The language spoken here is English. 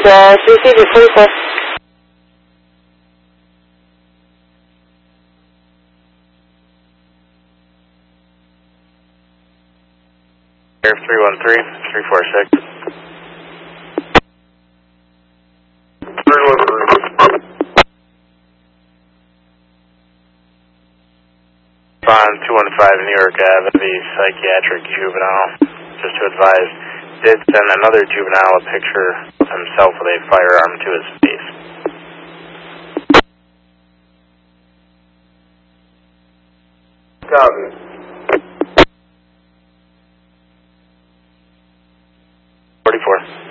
CCD 44. Air 313, 346. 313. On 215 New York Avenue, psychiatric juvenile. Just to advise, did send another juvenile a picture of himself with a firearm to his face. Copy. 44.